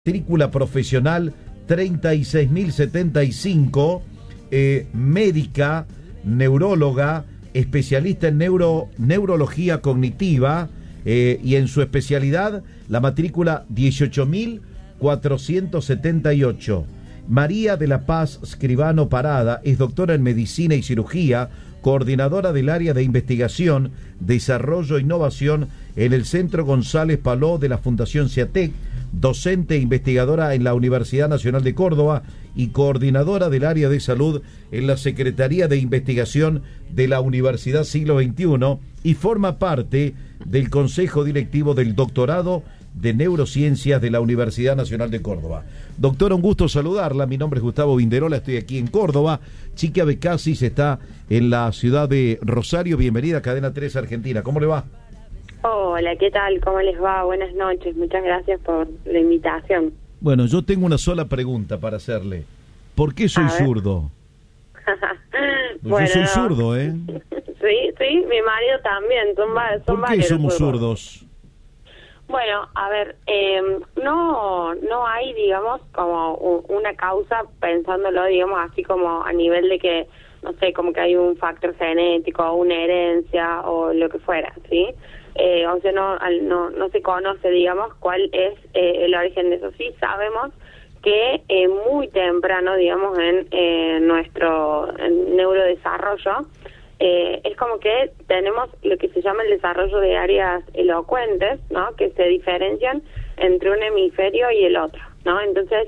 Matrícula profesional 36.075, médica, neuróloga, especialista en neurología cognitiva, y en su especialidad la matrícula 18.478. María de la Paz Escribano Parada es doctora en medicina y cirugía, coordinadora del área de investigación, desarrollo e innovación en el Centro González Paló de la Fundación CIATEC, docente e investigadora en la Universidad Nacional de Córdoba y coordinadora del área de salud en la Secretaría de Investigación de la Universidad Siglo XXI, y forma parte del Consejo Directivo del Doctorado de Neurociencias de la Universidad Nacional de Córdoba. Doctora, un gusto saludarla. Mi nombre es Gustavo Vinderola, estoy aquí en Córdoba. Chiqui Abecasis está en la ciudad de Rosario. Bienvenida a Cadena 3 Argentina. ¿Cómo le va? Hola, ¿qué tal? ¿Cómo les va? Buenas noches, muchas gracias por la invitación. Bueno, yo tengo una sola pregunta para hacerle. ¿Por qué soy zurdo? Bueno, yo soy zurdo, ¿eh? Sí, mi marido también. Son ¿Por qué somos zurdos? Bueno, a ver, no hay, digamos, como una causa, pensándolo, digamos, así como a nivel de que, no sé, como que hay un factor genético o una herencia o lo que fuera, ¿sí? O sea, no se conoce, digamos, cuál es el origen de eso. Sí sabemos que muy temprano, digamos, en nuestro neurodesarrollo, es como que tenemos lo que se llama el desarrollo de áreas elocuentes, ¿no? Que se diferencian entre un hemisferio y el otro, ¿no? Entonces,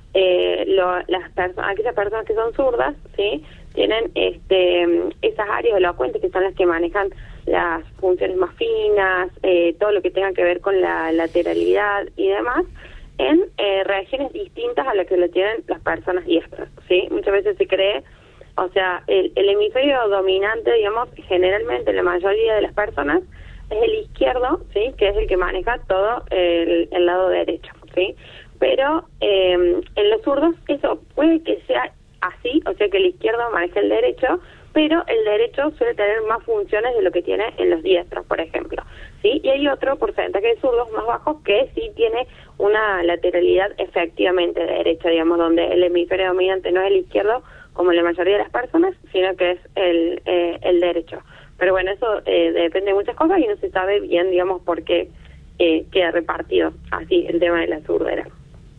aquellas personas que son zurdas, ¿sí? Tienen esas áreas elocuentes que son las que manejan las funciones más finas, todo lo que tenga que ver con la lateralidad y demás, en regiones distintas a las que lo tienen las personas diestras, ¿sí? Muchas veces se cree, o sea, el hemisferio dominante, digamos, generalmente la mayoría de las personas es el izquierdo, ¿sí? Que es el que maneja todo el lado derecho, ¿sí? Pero en los zurdos eso puede que sea así, o sea que el izquierdo maneja el derecho, pero el derecho suele tener más funciones de lo que tiene en los diestros, por ejemplo, ¿sí? Y hay otro porcentaje de zurdos más bajos que sí tiene una lateralidad efectivamente derecha, digamos, donde el hemisferio dominante no es el izquierdo, como la mayoría de las personas, sino que es el derecho. Pero bueno, eso depende de muchas cosas y no se sabe bien, digamos, por qué queda repartido así el tema de la surdera.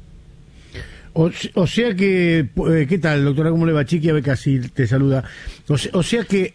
O sea que, ¿qué tal, doctora? ¿Cómo le va? Chiqui Abecasis te saluda. O sea que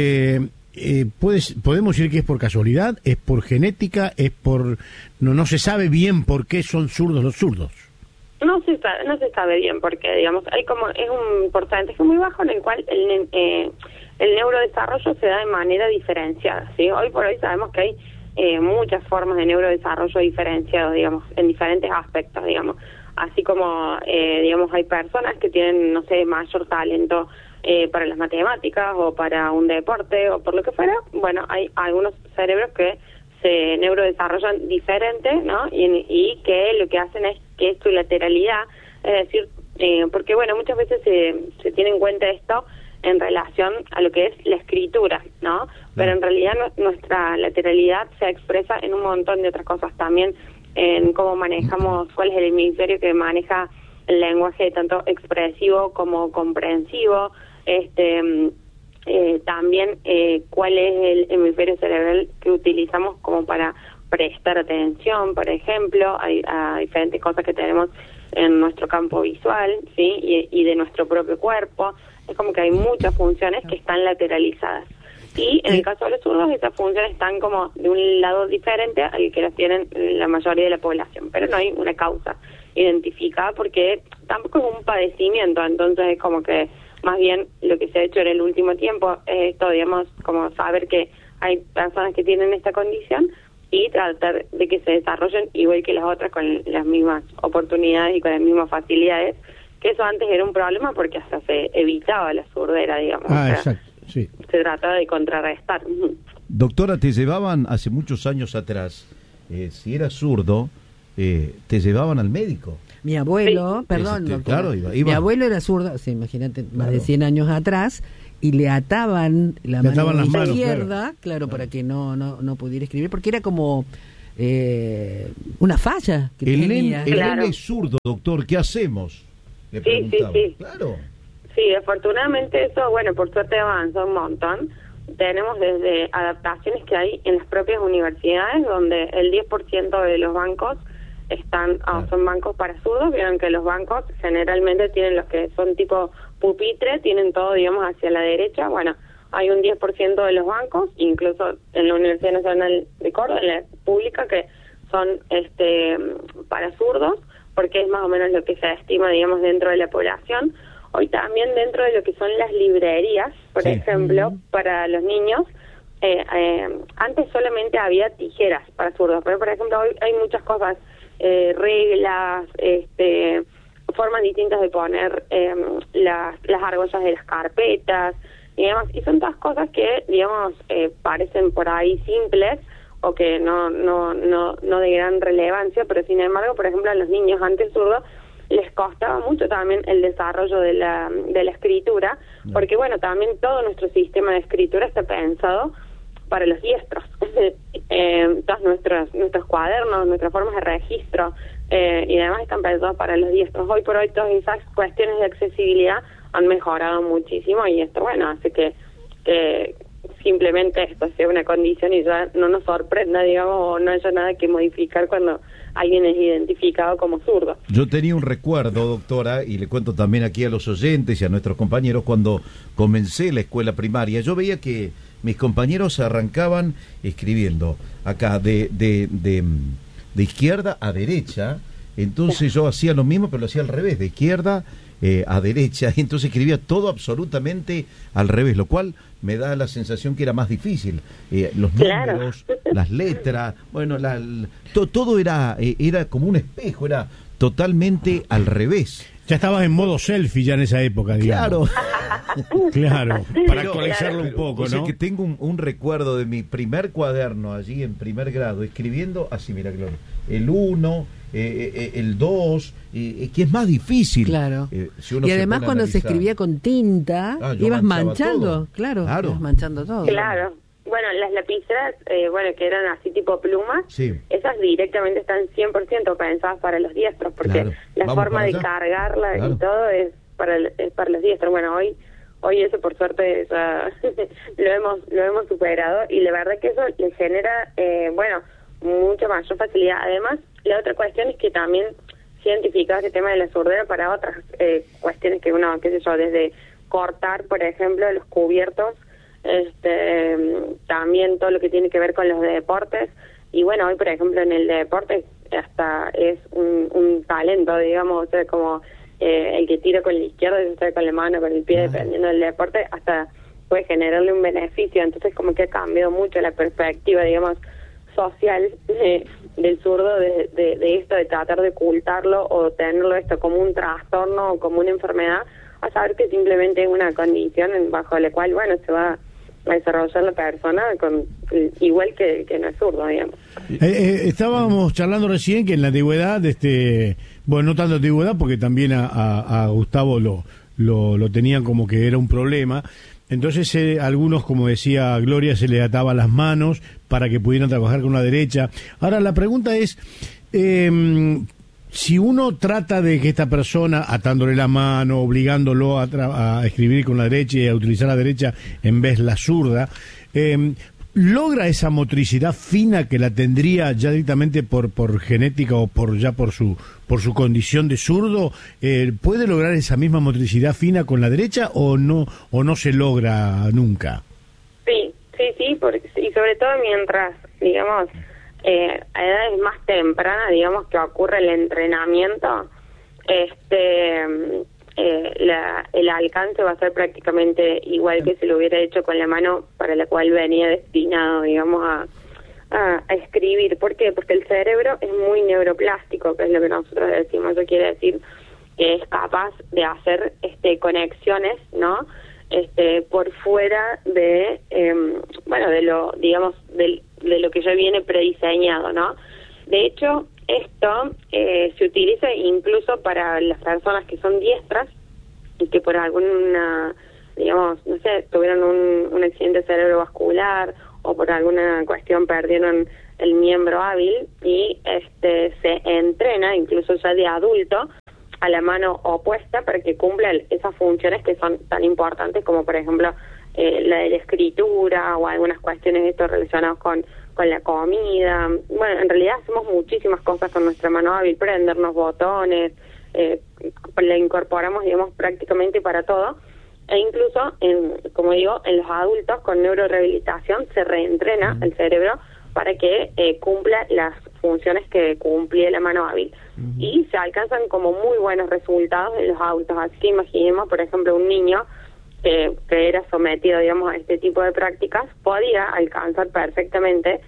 podemos decir que es por casualidad, es por genética, es por... No se sabe bien por qué son zurdos los zurdos. No se sabe bien porque, digamos, es un porcentaje muy bajo en el cual el neurodesarrollo se da de manera diferenciada, ¿sí? Hoy por hoy sabemos que hay muchas formas de neurodesarrollo diferenciado, digamos, en diferentes aspectos, digamos. Así como, digamos, hay personas que tienen, no sé, mayor talento para las matemáticas o para un deporte o por lo que fuera. Bueno, hay algunos cerebros que se neurodesarrollan diferente, ¿no? Y que lo que hacen es que su lateralidad, es decir, porque, bueno, muchas veces se tiene en cuenta esto en relación a lo que es la escritura, ¿no? Pero en realidad nuestra lateralidad se expresa en un montón de otras cosas también, en cómo manejamos, cuál es el hemisferio que maneja el lenguaje tanto expresivo como comprensivo, también cuál es el hemisferio cerebral que utilizamos como para prestar atención, por ejemplo, a diferentes cosas que tenemos en nuestro campo visual, ¿sí? Y de nuestro propio cuerpo. Es como que hay muchas funciones que están lateralizadas. Y en el caso de los zurdos, esas funciones están como de un lado diferente al que las tienen la mayoría de la población, pero no hay una causa identificada porque tampoco es un padecimiento, entonces es como que más bien lo que se ha hecho en el último tiempo es esto, digamos, como saber que hay personas que tienen esta condición y tratar de que se desarrollen igual que las otras con las mismas oportunidades y con las mismas facilidades, que eso antes era un problema porque hasta se evitaba la surdera, digamos. Exacto. Sí. Se trata de contrarrestar. Doctora, te llevaban hace muchos años atrás, si eras zurdo, te llevaban al médico. Mi abuelo, sí. Perdón, doctora, claro, iba. Mi abuelo era zurdo, sí, imagínate, más de 100 años atrás, y le ataban la mano manos, izquierda, claro, para que no pudiera escribir, porque era como una falla que tenía. El Claro. nene es zurdo, doctor, ¿qué hacemos? Le Sí, preguntaba. sí. Claro. Sí, afortunadamente eso, bueno, por suerte avanza un montón. Tenemos desde adaptaciones que hay en las propias universidades, donde el 10% de los bancos son bancos para zurdos. Vieron que los bancos generalmente tienen los que son tipo pupitre, tienen todo, digamos, hacia la derecha. Bueno, hay un 10% de los bancos, incluso en la Universidad Nacional de Córdoba, en la pública, que son para zurdos, porque es más o menos lo que se estima, digamos, dentro de la población. Hoy también dentro de lo que son las librerías, por ejemplo, para los niños, antes solamente había tijeras para zurdos, pero por ejemplo hoy hay muchas cosas, reglas, formas distintas de poner las argollas de las carpetas y demás, y son todas cosas que, digamos, parecen por ahí simples o que no de gran relevancia, pero sin embargo, por ejemplo, a los niños antes zurdos les costaba mucho también el desarrollo de la escritura, porque bueno, también todo nuestro sistema de escritura está pensado para los diestros. Todos nuestros cuadernos, nuestras formas de registro y demás están pensados para los diestros. Hoy por hoy todas esas cuestiones de accesibilidad han mejorado muchísimo, y esto, bueno, hace que simplemente esto sea una condición y ya no nos sorprenda, digamos, o no haya nada que modificar cuando alguien es identificado como zurdo. Yo tenía un recuerdo, doctora, y le cuento también aquí a los oyentes y a nuestros compañeros, cuando comencé la escuela primaria, yo veía que mis compañeros arrancaban escribiendo acá de izquierda a derecha, entonces yo hacía lo mismo, pero lo hacía al revés, de izquierda a derecha, y entonces escribía todo absolutamente al revés, lo cual me da la sensación que era más difícil. Los números, las letras, bueno, todo era como un espejo, era totalmente al revés. Ya estabas en modo selfie ya en esa época, digamos. Claro, para actualizarlo un poco, ¿no? O sea, ¿no? que tengo un recuerdo de mi primer cuaderno allí en primer grado, escribiendo así, mira, Gloria, el 1, el 2, que es más difícil. Claro. Si uno y además cuando se analizar. escribía con tinta, ibas manchando, todo. claro, ibas manchando todo. Claro. Bueno, las lapiceras, que eran así tipo plumas, sí, esas directamente están 100% pensadas para los diestros, porque la forma de cargarla y todo es para los diestros. Bueno, hoy eso por suerte ya lo hemos superado, y la verdad que eso le genera, mucha mayor facilidad. Además, la otra cuestión es que también se identificaba el tema de la sordera para otras cuestiones que uno, qué sé yo, desde cortar, por ejemplo, los cubiertos, también todo lo que tiene que ver con los deportes. Y bueno, hoy por ejemplo en el deporte hasta es un talento, digamos, o sea, como el que tira con la izquierda, el que con la mano, con el pie, dependiendo del deporte, hasta puede generarle un beneficio. Entonces como que ha cambiado mucho la perspectiva, digamos, social del zurdo, de esto de tratar de ocultarlo o tenerlo esto como un trastorno o como una enfermedad, a saber que simplemente es una condición bajo la cual, bueno, se va a desarrollar la persona igual que no es zurdo, digamos. Estábamos charlando recién que en la antigüedad, no tanto antigüedad, porque también a Gustavo lo tenían como que era un problema. Entonces algunos, como decía Gloria, se le ataba las manos para que pudieran trabajar con la derecha. Ahora la pregunta es, si uno trata de que esta persona, atándole la mano, obligándolo a escribir con la derecha y a utilizar la derecha en vez la zurda, logra esa motricidad fina que la tendría ya directamente por genética o por su condición de zurdo, ¿puede lograr esa misma motricidad fina con la derecha o no se logra nunca? Sí, y sobre todo mientras, digamos, a edades más tempranas, digamos, que ocurre el entrenamiento, el alcance va a ser prácticamente igual que si lo hubiera hecho con la mano para la cual venía destinado, digamos, a escribir. ¿Por qué? Porque el cerebro es muy neuroplástico, que es lo que nosotros decimos. Eso quiere decir que es capaz de hacer conexiones, ¿no? Por fuera de de lo, digamos, de lo que ya viene prediseñado, ¿no? De hecho, esto se utiliza incluso para las personas que son diestras y que por alguna, digamos, no sé, tuvieron un accidente cerebrovascular o por alguna cuestión perdieron el miembro hábil y se entrena, incluso ya de adulto, a la mano opuesta para que cumpla esas funciones que son tan importantes como, por ejemplo, la de la escritura o algunas cuestiones de esto relacionadas con la comida. Bueno, en realidad hacemos muchísimas cosas con nuestra mano hábil, prendernos botones, la incorporamos, digamos, prácticamente para todo. E incluso, como digo, en los adultos con neurorehabilitación se reentrena el cerebro para que cumpla las funciones que cumplía la mano hábil. Y se alcanzan como muy buenos resultados en los adultos. Así que imaginemos, por ejemplo, un niño que era sometido, digamos, a este tipo de prácticas, podía alcanzar perfectamente,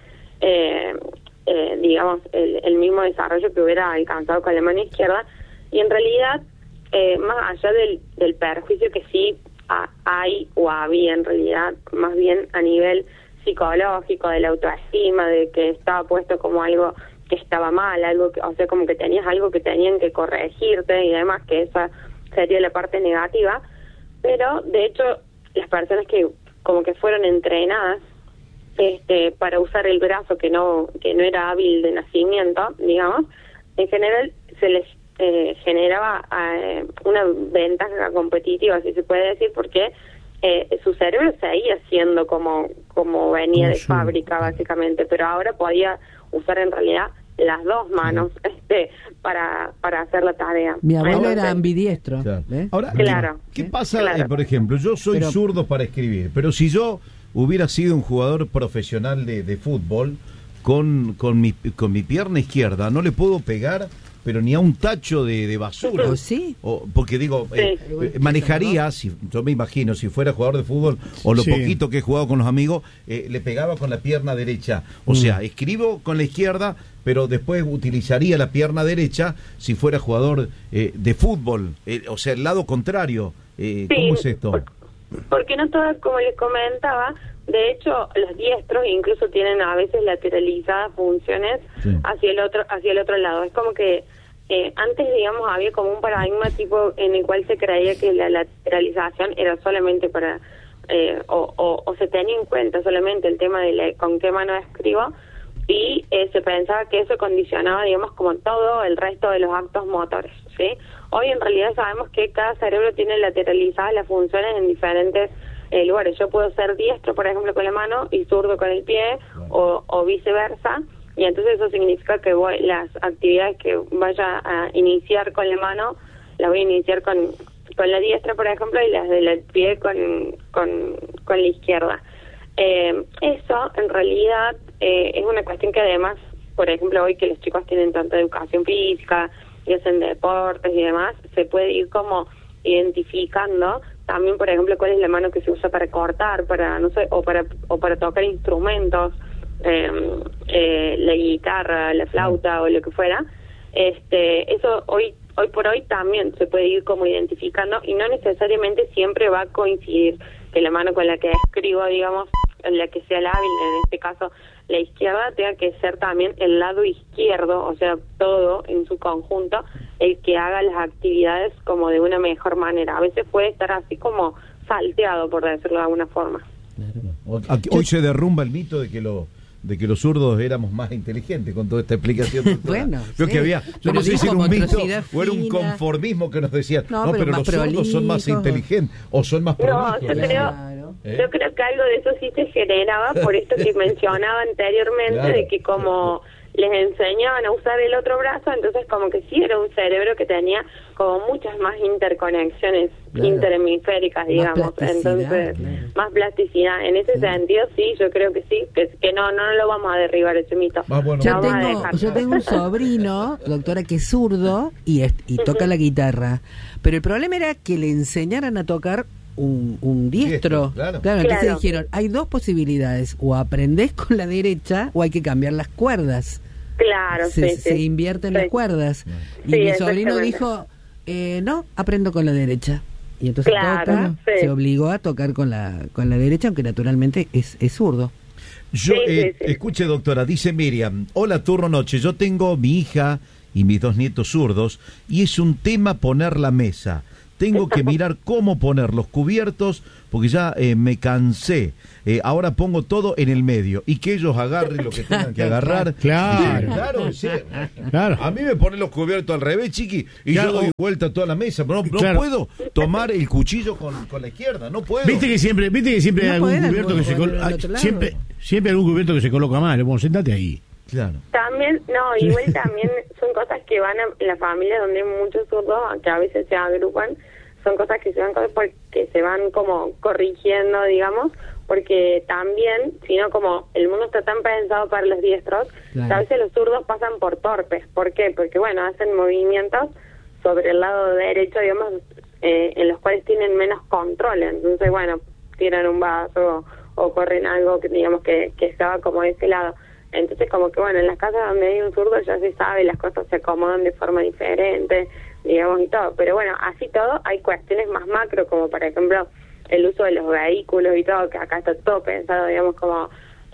digamos, el mismo desarrollo que hubiera alcanzado con la mano izquierda. Y en realidad, más allá del perjuicio que sí hay o había en realidad, más bien a nivel psicológico, de la autoestima, de que estaba puesto como algo que estaba mal, algo que, o sea, como que tenías algo que tenían que corregirte y demás, que esa sería la parte negativa. Pero de hecho las personas que como que fueron entrenadas para usar el brazo que no era hábil de nacimiento, digamos, en general se les generaba una ventaja competitiva, si se puede decir, porque su cerebro seguía siendo como venía de fábrica, básicamente, pero ahora podía usar en realidad las dos manos para hacer la tarea. Mi abuelo era ambidiestro. Claro. ¿Eh? Ahora, Claro. ¿qué pasa, Claro. por ejemplo, yo soy Pero- zurdo para escribir, pero si yo hubiera sido un jugador profesional de fútbol con mi pierna izquierda, no le puedo pegar, pero ni a un tacho de basura. ¿Oh, sí? Porque digo, Sí. manejaría, yo me imagino, si fuera jugador de fútbol, o lo Sí. poquito que he jugado con los amigos, le pegaba con la pierna derecha. O sea, escribo con la izquierda, pero después utilizaría la pierna derecha si fuera jugador de fútbol. O sea, el lado contrario. ¿Cómo es esto? Porque no todas, como les comentaba, de hecho los diestros incluso tienen a veces lateralizadas funciones Sí. hacia el otro lado. Es como que antes, digamos, había como un paradigma tipo en el cual se creía que la lateralización era solamente para o se tenía en cuenta solamente el tema de con qué mano escribo, y se pensaba que eso condicionaba, digamos, como todo el resto de los actos motores, ¿sí? Hoy en realidad sabemos que cada cerebro tiene lateralizadas las funciones en diferentes lugares. Yo puedo ser diestro, por ejemplo, con la mano y zurdo con el pie, o viceversa, y entonces eso significa que las actividades que vaya a iniciar con la mano, las voy a iniciar con la diestra, por ejemplo, y las del pie con la izquierda. Eso, en realidad, es una cuestión que además, por ejemplo, hoy que los chicos tienen tanta educación física y hacen deportes y demás, se puede ir como identificando también, por ejemplo, cuál es la mano que se usa para cortar, para no sé, o para tocar instrumentos, la guitarra, la flauta o lo que fuera. Eso hoy por hoy también se puede ir como identificando, y no necesariamente siempre va a coincidir que la mano con la que escribo, digamos, en la que sea la hábil, en este caso la izquierda, tenga que ser también el lado izquierdo, o sea, todo en su conjunto, el que haga las actividades como de una mejor manera. A veces puede estar así como salteado, por decirlo de alguna forma. Hoy se derrumba el mito de que los zurdos éramos más inteligentes con toda esta explicación. Bueno, Creo sí. que había, yo Pero no sé si dijo era un mito motricidad o era un fina. conformismo que nos decían, No, no, pero pero más los zurdos son más prolijos. inteligentes o son más No, prolijos. yo decían. Claro. Yo creo que algo de eso sí se generaba por esto que mencionaba anteriormente, Claro. de que como les enseñaban a usar el otro brazo, entonces como que sí era un cerebro que tenía como muchas más interconexiones Claro. interhemisféricas, digamos, plasticidad, entonces claro. más plasticidad. En ese sentido sí, yo creo que sí, que no lo vamos a derribar ese mito. Más bueno. Lo Yo vamos a tengo, dejar. yo tengo un sobrino, doctora, que es zurdo y toca la guitarra. Pero el problema era que le enseñaran a tocar un diestro. Claro. Entonces Claro. dijeron, hay dos posibilidades, o aprendés con la derecha o hay que cambiar las cuerdas. Claro, Se invierten las Sí. cuerdas. Y Sí, mi sobrino exactamente. dijo, no, aprendo con la derecha. Y entonces Claro, toca, sí. se obligó a tocar con la derecha, aunque naturalmente es zurdo. Yo, Sí. escuche, doctora, dice Miriam, hola, turno noche, yo tengo mi hija y mis 2 nietos zurdos y es un tema poner la mesa. tengo que mirar cómo poner los cubiertos, porque ya me cansé. Ahora pongo todo en el medio y que ellos agarren lo que tengan que agarrar. Claro. Sí. Claro. A mí me ponen los cubiertos al revés, chiqui, y Claro. yo doy vuelta a toda la mesa. Pero no Claro. puedo tomar el cuchillo con la izquierda, no puedo. Viste que siempre hay No algún podés cubierto que se al otro lado. siempre hay algún cubierto que se coloca mal. Bueno, sentate ahí. Claro. También, no, igual también son cosas que van en la familia donde hay muchos zurdos, que a veces se agrupan, son cosas que se van porque se van como corrigiendo, digamos, porque también, si no, como el mundo está tan pensado para los diestros, Claro. que a veces los zurdos pasan por torpes. ¿Por qué? Porque, bueno, hacen movimientos sobre el lado derecho, digamos, en los cuales tienen menos control. Entonces, bueno, tiran un vaso o corren algo que, digamos, que estaba como de ese lado. Entonces, como que, bueno, en las casas donde hay un zurdo ya se sabe, las cosas se acomodan de forma diferente, digamos, y todo. Pero bueno, así todo, hay cuestiones más macro, como por ejemplo el uso de los vehículos y todo, que acá está todo pensado, digamos, como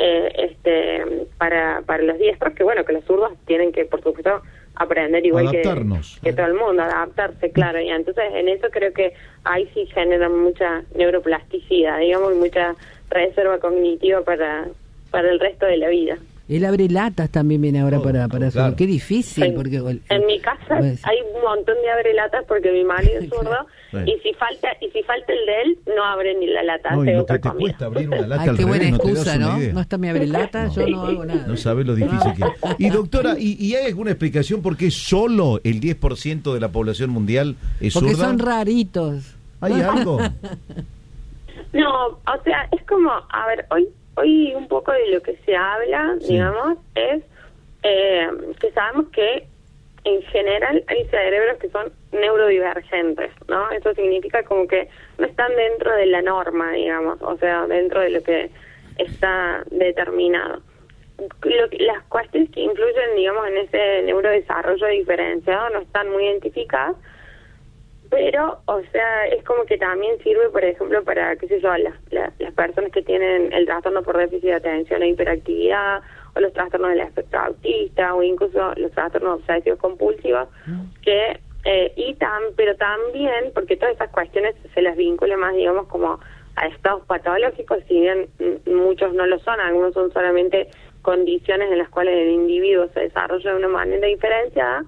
para los diestros, que bueno, que los zurdos tienen que, por supuesto, aprender igual Adaptarnos. que todo el mundo, adaptarse, claro. Y entonces en eso creo que ahí sí generan mucha neuroplasticidad, digamos, y mucha reserva cognitiva para el resto de la vida. El abre latas también viene ahora para claro. zurdo. Qué difícil, En, porque en mi casa pues, hay un montón de abrelatas porque mi marido es zurdo Claro. y si falta el de él, no abre ni la lata, No, y hace lo otra que te comida. cuesta abrir una lata ay, al qué buena revés, no te excusa, das una ¿no? idea. No está mi abre lata, yo no hago nada. No sabes lo difícil que es. Y doctora, ¿y hay alguna explicación por qué solo el 10% de la población mundial es Porque zurda? son raritos. ¿Hay algo? No, o sea, es como, a ver, hoy un poco de lo que se habla, Sí. digamos, es que sabemos que en general hay cerebros que son neurodivergentes, ¿no? Eso significa como que no están dentro de la norma, digamos, o sea, dentro de lo que está determinado. Las cuestiones que influyen, digamos, en ese neurodesarrollo diferenciado no están muy identificadas, pero, o sea, es como que también sirve, por ejemplo, para, qué sé yo, las personas que tienen el trastorno por déficit de atención e hiperactividad, o los trastornos del espectro autista, o incluso los trastornos obsesivos compulsivos, que pero también, porque todas esas cuestiones se las vincula más, digamos, como a estados patológicos, si bien muchos no lo son, algunos son solamente condiciones en las cuales el individuo se desarrolla de una manera diferenciada,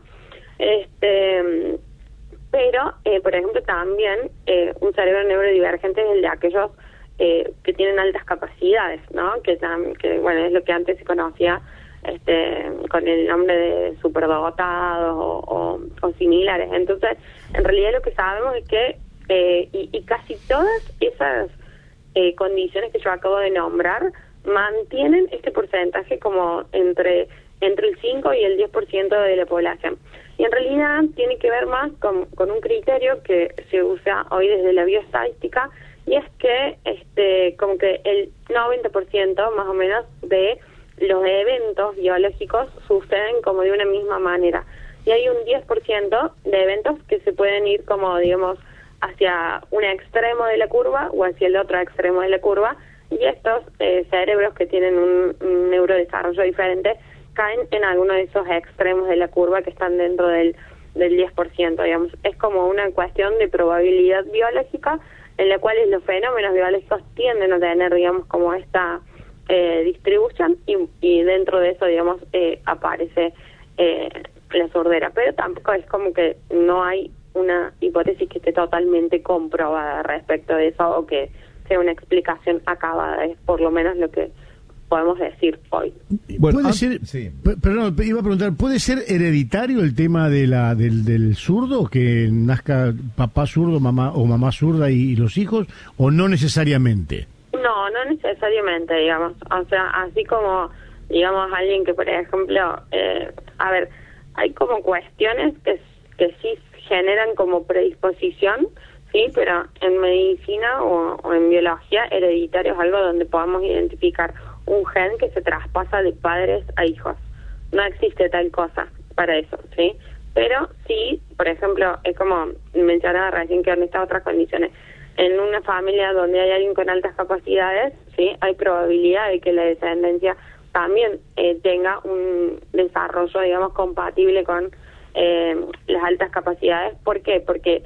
pero, por ejemplo, también un cerebro neurodivergente es el de aquellos que tienen altas capacidades, ¿no? Que bueno, es lo que antes se conocía con el nombre de superdotados o similares. Entonces, en realidad lo que sabemos es que y casi todas esas condiciones que yo acabo de nombrar mantienen este porcentaje como entre el 5 y el 10% de la población. Y en realidad tiene que ver más con un criterio que se usa hoy desde la bioestadística, y es que como que el 90% más o menos de los eventos biológicos suceden como de una misma manera. Y hay un 10% de eventos que se pueden ir como, digamos, hacia un extremo de la curva o hacia el otro extremo de la curva, y estos cerebros que tienen un neurodesarrollo diferente caen en alguno de esos extremos de la curva que están dentro del 10%, digamos. Es como una cuestión de probabilidad biológica en la cual los fenómenos biológicos tienden a tener, digamos, como esta distribución, y dentro de eso, digamos, aparece la sordera. Pero tampoco es como que no hay una hipótesis que esté totalmente comprobada respecto de eso, o que sea una explicación acabada. Es por lo menos lo que podemos decir hoy. Bueno, ¿Puede ser, sí. perdón, iba a preguntar, ¿puede ser hereditario el tema de del zurdo, que nazca papá zurdo, mamá o mamá zurda y los hijos, o no necesariamente? No necesariamente, digamos. O sea, así como, digamos, alguien que, por ejemplo, a ver, hay como cuestiones que sí generan como predisposición, sí, pero en medicina o en biología, hereditario es algo donde podamos identificar un gen que se traspasa de padres a hijos. No existe tal cosa para eso, ¿sí? Pero sí, por ejemplo, es como mencionaba recién que en estas otras condiciones, en una familia donde hay alguien con altas capacidades, sí, hay probabilidad de que la descendencia también tenga un desarrollo, digamos, compatible con las altas capacidades. ¿Por qué? Porque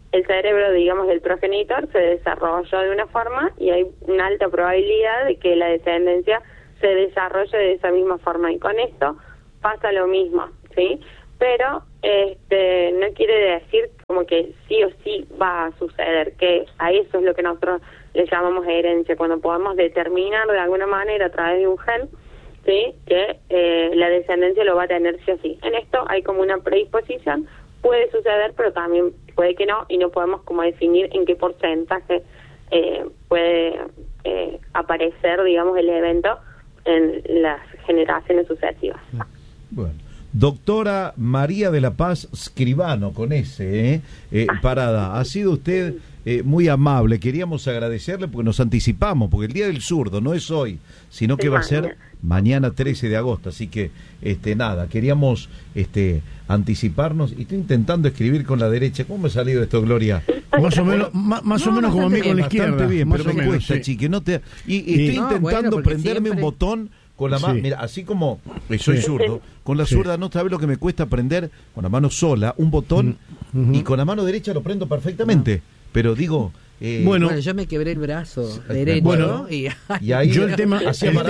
el cerebro, digamos, del progenitor se desarrolló de una forma y hay una alta probabilidad de que la descendencia se desarrolle de esa misma forma. Y con esto pasa lo mismo, ¿sí? Pero no quiere decir como que sí o sí va a suceder, que a eso es lo que nosotros le llamamos herencia, cuando podemos determinar de alguna manera a través de un gen, ¿sí?, que la descendencia lo va a tener sí o sí. En esto hay como una predisposición, puede suceder, pero también puede que no, y no podemos como definir en qué porcentaje puede aparecer, digamos, el evento en las generaciones sucesivas. Bueno. Doctora María de la Paz Scribano, con ese, Parada, ha sido usted muy amable. Queríamos agradecerle porque nos anticipamos, porque el Día del Zurdo no es hoy, sino que va a ser mañana 13 de agosto, así que nada, queríamos anticiparnos, y estoy intentando escribir con la derecha. ¿Cómo me ha salido esto, Gloria? Más o menos como a mí con la izquierda. Bastante bien, pero me cuesta, sí. Chique, estoy intentando prenderme un botón con la mano, sí. Mira, así como soy zurdo, con la zurda no sabe lo que me cuesta aprender con la mano sola un botón, y con la mano derecha lo prendo perfectamente, pero digo... bueno, yo me quebré el brazo derecho, bueno, y ahí yo el tema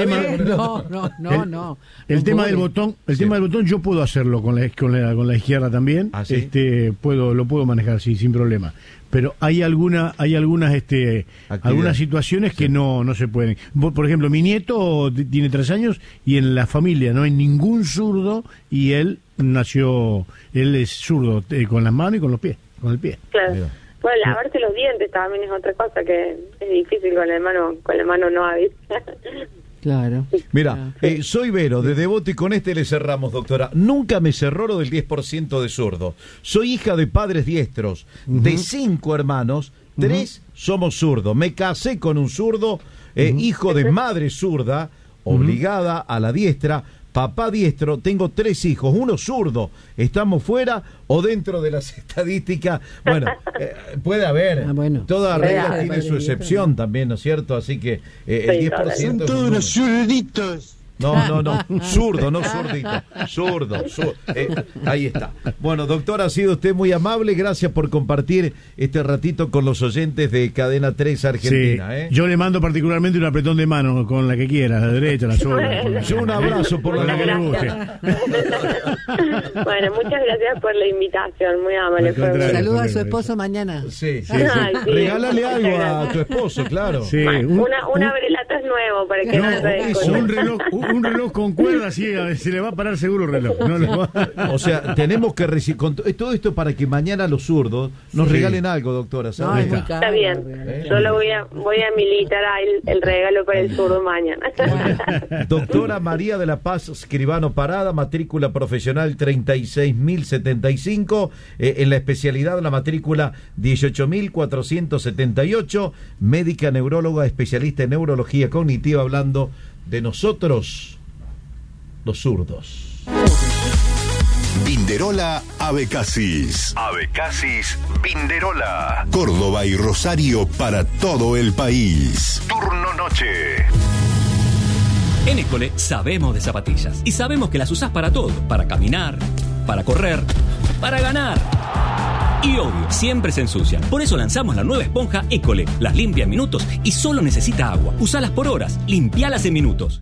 el tema del botón, yo puedo hacerlo con la izquierda también. ¿Ah, sí? Lo puedo manejar sin problema, pero hay algunas situaciones que no se pueden. Por ejemplo, mi nieto tiene 3 años y en la familia no hay ningún zurdo, y él es zurdo con las manos y con los pies, con el pie. Claro. Bueno, lavarse los dientes también es otra cosa que es difícil con la mano no hábil. Claro. Mira, soy Vero, de Devoto, y con le cerramos, doctora. Nunca me cerró lo del 10% de zurdo. Soy hija de padres diestros. De 5 hermanos, 3 somos zurdos. Me casé con un zurdo, hijo de madre zurda, obligada a la diestra. Papá diestro, tengo 3 hijos, 1 zurdo. ¿Estamos fuera o dentro de las estadísticas? Bueno, puede haber. Toda regla tiene su excepción también, ¿no es cierto? Así que el 10%... Son todos unos zurditos. No, zurdo, no zurdito, zurdo. Ahí está. Bueno, doctora, ha sido usted muy amable, gracias por compartir este ratito con los oyentes de Cadena 3 Argentina. Sí. Yo le mando particularmente un apretón de mano con la que quiera, la derecha, la sola. Yo un abrazo por la que le guste. Bueno, muchas gracias por la invitación, muy amable. Saluda a su esposo mañana. Sí. Regálale algo a tu esposo, claro. Sí. Un abrelatas nuevo para que un reloj con cuerda, sí, a ver, se le va a parar seguro el reloj. O sea, tenemos que recibir todo esto para que mañana los zurdos nos regalen algo, doctora. ¿Sabes? Está bien. Yo lo voy a militar el regalo para el zurdo mañana. Doctora María de la Paz Scribano Parada, matrícula profesional 36.075, en la especialidad la matrícula 18.478, médica neuróloga, especialista en neurología cognitiva, hablando de nosotros, los zurdos. Binderola Abecasis. Abecasis Binderola. Córdoba y Rosario para todo el país. Turno noche. En École sabemos de zapatillas y sabemos que las usás para todo, para caminar, para correr, para ganar. Y obvio, siempre se ensucian. Por eso lanzamos la nueva esponja École. Las limpia en minutos y solo necesita agua. Usalas por horas, limpialas en minutos.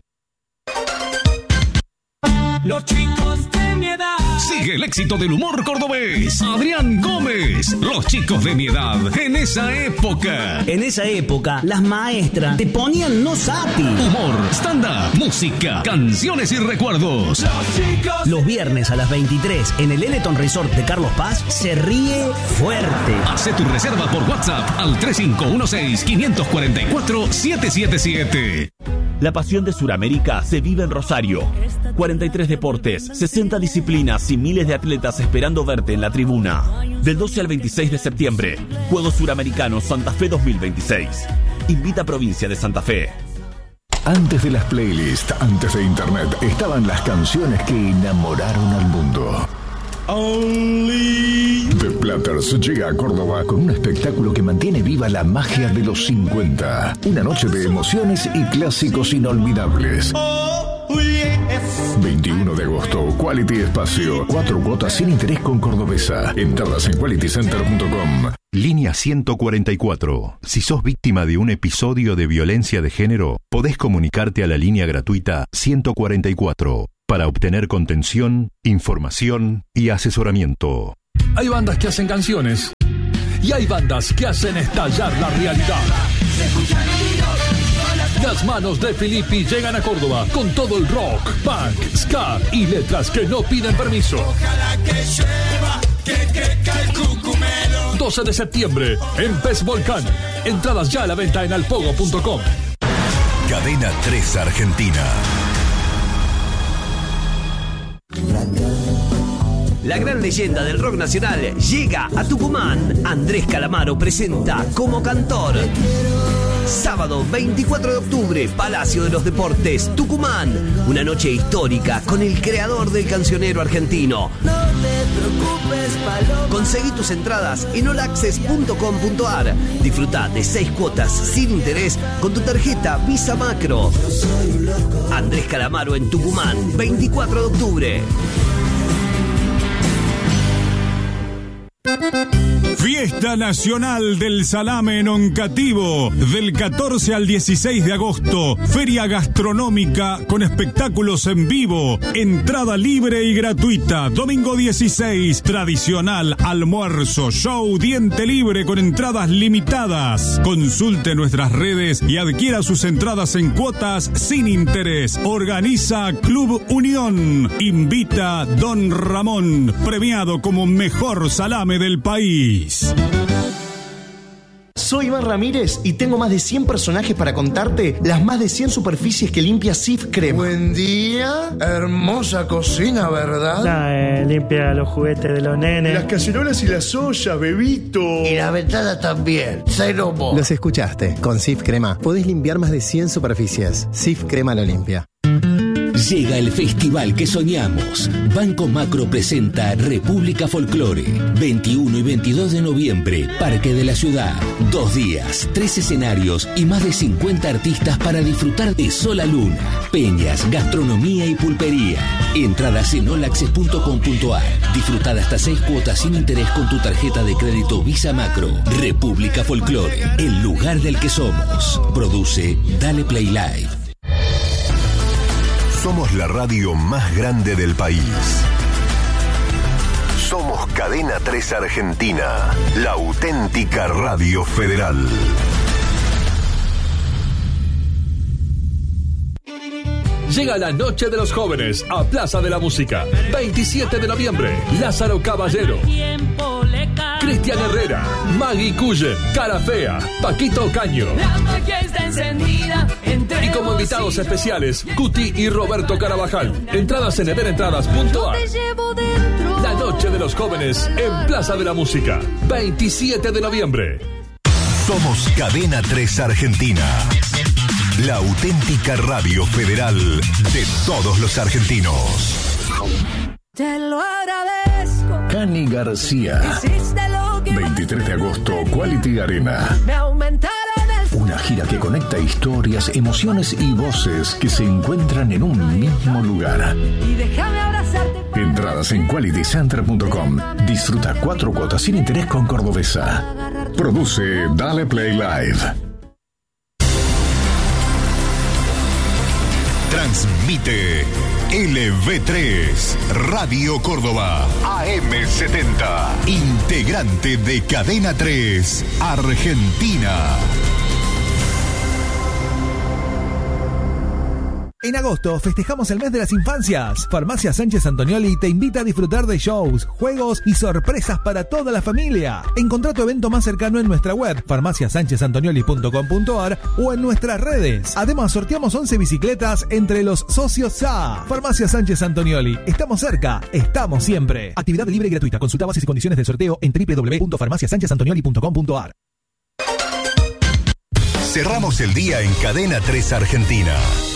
Los chicos de mi edad. Sigue el éxito del humor cordobés. Adrián Gómez. Los chicos de mi edad. En esa época. En esa época, las maestras te ponían no sapi. Humor, stand-up, música, canciones y recuerdos. Los viernes a las 23 en el Eleton Resort de Carlos Paz se ríe fuerte. Hace tu reserva por WhatsApp al 3516-544-777. La pasión de Sudamérica se vive en Rosario. 43 deportes, 60 disciplinas y miles de atletas esperando verte en la tribuna. Del 12 al 26 de septiembre, Juegos Suramericanos Santa Fe 2026. Invita a Provincia de Santa Fe. Antes de las playlists, antes de internet, estaban las canciones que enamoraron al mundo. The Platters llega a Córdoba con un espectáculo que mantiene viva la magia de los 50. Una noche de emociones y clásicos inolvidables. 21 21 de agosto, Quality Espacio. 4 cuotas sin interés con Cordobesa. Entradas en qualitycenter.com. Línea 144. Si sos víctima de un episodio de violencia de género, podés comunicarte a la línea gratuita 144 para obtener contención, información y asesoramiento. Hay bandas que hacen canciones y hay bandas que hacen estallar la realidad. Las manos de Filippi llegan a Córdoba con todo el rock, punk, ska y letras que no piden permiso. 12 de septiembre en Pez Volcán. Entradas ya a la venta en alpogo.com. Cadena 3 Argentina. La gran leyenda del rock nacional llega a Tucumán. Andrés Calamaro presenta como cantor. Sábado 24 de octubre, Palacio de los Deportes, Tucumán. Una noche histórica con el creador del cancionero argentino. No te preocupes, Paloma. Conseguí tus entradas en allaccess.com.ar. Disfruta de 6 cuotas sin interés con tu tarjeta Visa Macro. Andrés Calamaro en Tucumán, 24 de octubre. Fiesta Nacional del Salame en Oncativo, del 14 al 16 de agosto. Feria gastronómica con espectáculos en vivo. Entrada libre y gratuita. Domingo 16, tradicional almuerzo, show, diente libre con entradas limitadas. Consulte nuestras redes y adquiera sus entradas en cuotas sin interés. Organiza Club Unión. Invita Don Ramón, premiado como mejor salame del país. Soy Iván Ramírez y tengo más de 100 personajes para contarte las más de 100 superficies que limpia Cif Crema. Buen día, hermosa cocina, ¿verdad? Limpia los juguetes de los nenes. Las cacerolas y las ollas, bebito. Y la ventana también, Ceromo. Los escuchaste, con Cif Crema podés limpiar más de 100 superficies. Cif Crema lo limpia. Llega el festival que soñamos. Banco Macro presenta República Folclore. 21 y 22 de noviembre, Parque de la Ciudad. 2 días, 3 escenarios y más de 50 artistas para disfrutar de sol a luna, peñas, gastronomía y pulpería. Entradas en allaccess.com.ar. Disfrutar hasta 6 cuotas sin interés con tu tarjeta de crédito Visa Macro. República Folclore, el lugar del que somos. Produce Dale Play Live. Somos la radio más grande del país. Somos Cadena 3 Argentina, la auténtica radio federal. Llega la Noche de los Jóvenes a Plaza de la Música. 27 de noviembre, Lázaro Caballero, Cristian Herrera, Maggie Cullen, Cara Fea, Paquito Caño. Y como invitados especiales, Cuti y Roberto Carabajal. Entradas en everentradas.ar. La Noche de los Jóvenes en Plaza de la Música. 27 de noviembre. Somos Cadena 3 Argentina, la auténtica radio federal de todos los argentinos. Te lo agradezco. Cani García. 23 de agosto, Quality Arena. Me aumentaron el... Una gira que conecta historias, emociones y voces que se encuentran en un mismo lugar. Y déjame abrazarte. Entradas en qualitycenter.com. Disfruta 4 cuotas sin interés con Cordobesa. Produce Dale Play Live. Transmite LV3 Radio Córdoba AM70, integrante de Cadena 3 Argentina. En agosto festejamos el mes de las infancias. Farmacia Sánchez Antonioli te invita a disfrutar de shows, juegos y sorpresas para toda la familia. Encontrá tu evento más cercano en nuestra web, farmaciasanchezantonioli.com.ar o en nuestras redes. Además, sorteamos 11 bicicletas entre los socios SA. Farmacia Sánchez Antonioli. Estamos cerca, estamos siempre. Actividad libre y gratuita. Consulta bases y condiciones del sorteo en www.farmaciasanchezantonioli.com.ar. Cerramos el día en Cadena 3 Argentina.